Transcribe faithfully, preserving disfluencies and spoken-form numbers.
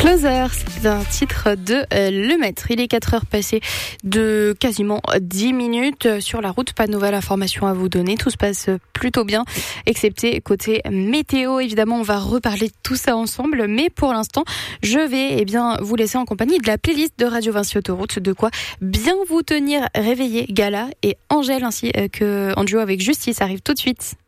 Closer, c'est un titre de euh, Le Maître. Il est quatre heures passées de quasiment dix minutes sur la route. Pas de nouvelles informations à vous donner. Tout se passe plutôt bien, excepté côté météo. Évidemment, on va reparler de tout ça ensemble. Mais pour l'instant, je vais eh bien, vous laisser en compagnie de la playlist de Radio Vinci Autoroute. De quoi bien vous tenir réveillé. Gala et Angèle, ainsi que en duo avec Justice, arrive tout de suite.